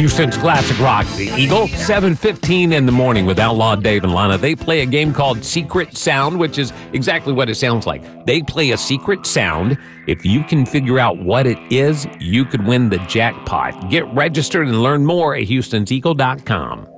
Houston's classic rock, the Eagle, 7:15 in the morning with Outlaw Dave and Lana. They play a game called Secret Sound, which is exactly what it sounds like. They play a secret sound. If you can figure out what it is, you could win the jackpot. Get registered and learn more at HoustonsEagle.com.